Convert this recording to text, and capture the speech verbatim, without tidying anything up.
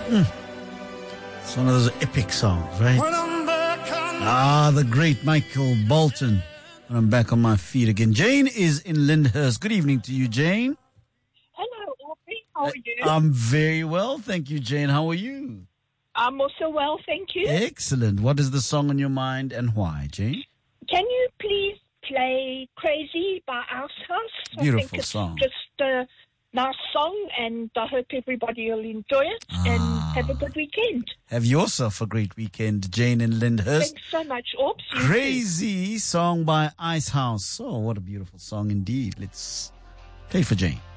It's one of those epic songs, right? Ah, the great Michael Bolton. And I'm back on my feet again. Jane is in Lyndhurst. Good evening to you, Jane. Hello, Aubrey. How are you? I'm very well, thank you, Jane. How are you? I'm also well, thank you. Excellent. What is the song on your mind and why, Jane? Can you please play Crazy by Ice House? Beautiful I think it's song. Just a nice song, and I hope everybody will enjoy it Ah. and have a good weekend. Have yourself a great weekend, Jane in Lyndhurst. Thanks so much, Orbs. You too. Crazy song by Ice House. Oh, what a beautiful song indeed. Let's play for Jane.